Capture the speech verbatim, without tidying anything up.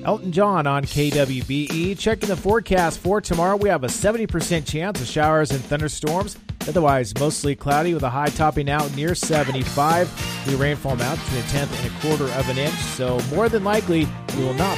Elton John on K W B E. Checking the forecast for tomorrow, we have a seventy percent chance of showers and thunderstorms. Otherwise, mostly cloudy with a high topping out near seventy-five. The rainfall amount between a tenth and a quarter of an inch. So more than likely, we will not